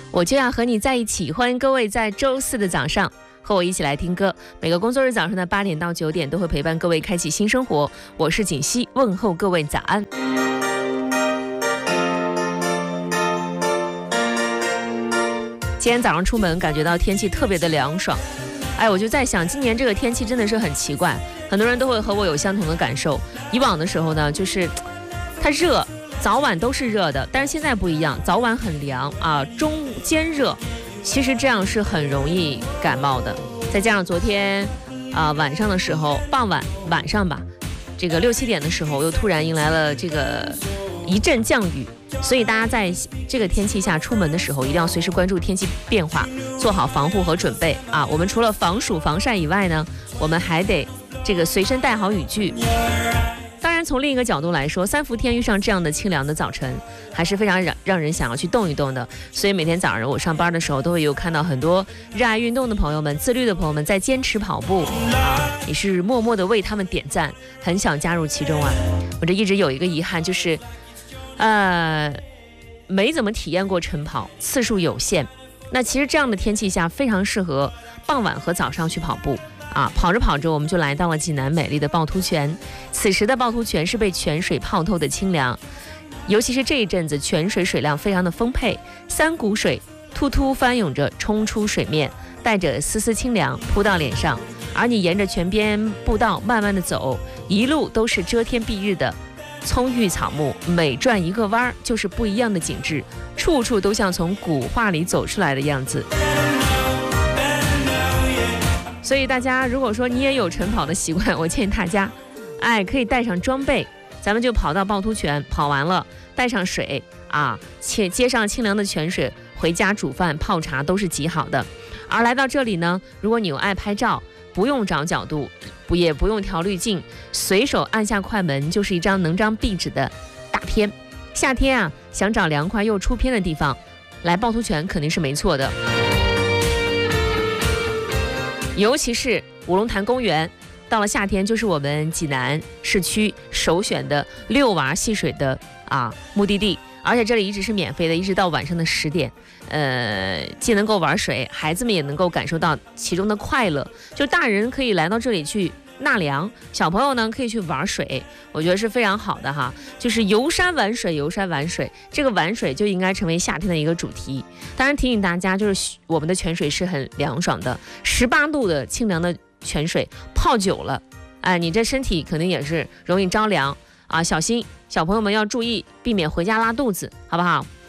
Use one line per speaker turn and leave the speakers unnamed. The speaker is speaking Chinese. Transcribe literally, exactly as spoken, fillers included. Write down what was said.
我就要和你在一起。欢迎各位在周四的早上和我一起来听歌，每个工作日早上的八点到九点都会陪伴各位开启新生活。我是锦溪，问候各位早安。今天早上出门感觉到天气特别的凉爽，哎，我就在想，今年这个天气真的是很奇怪，很多人都会和我有相同的感受。以往的时候呢，就是它热，早晚都是热的，但是现在不一样，早晚很凉啊，中间热，其实这样是很容易感冒的。再加上昨天啊晚上的时候，傍晚晚上吧，这个六七点的时候又突然迎来了这个一阵降雨，所以大家在这个天气下出门的时候，一定要随时关注天气变化，做好防护和准备啊。我们除了防暑防晒以外呢，我们还得这个随身带好雨具。当然从另一个角度来说，三伏天遇上这样的清凉的早晨，还是非常让让人想要去动一动的。所以每天早上我上班的时候，都会有看到很多热爱运动的朋友们、自律的朋友们在坚持跑步啊，也是默默的为他们点赞，很想加入其中啊。我这一直有一个遗憾，就是呃没怎么体验过晨跑，次数有限。那其实这样的天气下非常适合傍晚和早上去跑步啊，跑着跑着我们就来到了济南美丽的趵突泉。此时的趵突泉是被泉水泡透的清凉，尤其是这一阵子泉水水量非常的丰沛，三股水突突翻涌着冲出水面，带着丝丝清凉扑到脸上。而你沿着泉边步道慢慢的走，一路都是遮天蔽日的葱郁草木，每转一个弯就是不一样的景致，处处都像从古画里走出来的样子。所以大家如果说你也有晨跑的习惯，我建议大家哎可以带上装备，咱们就跑到趵突泉，跑完了带上水啊，且接上清凉的泉水，回家煮饭泡茶都是极好的。而来到这里呢，如果你有爱拍照，不用找角度，不也不用调滤镜，随手按下快门就是一张能张壁纸的大片。夏天啊，想找凉快又出片的地方，来趵突泉肯定是没错的。尤其是五龙潭公园，到了夏天就是我们济南市区首选的遛娃戏水的啊目的地，而且这里一直是免费的，一直到晚上的十点。呃，既能够玩水，孩子们也能够感受到其中的快乐。就大人可以来到这里去纳凉，小朋友呢可以去玩水，我觉得是非常好的哈。就是游山玩水，游山玩水，这个玩水就应该成为夏天的一个主题。当然提醒大家，就是我们的泉水是很凉爽的，十八度的清凉的泉水，泡久了，哎，你这身体肯定也是容易着凉啊，小心小朋友们要注意，避免回家拉肚子，好不好？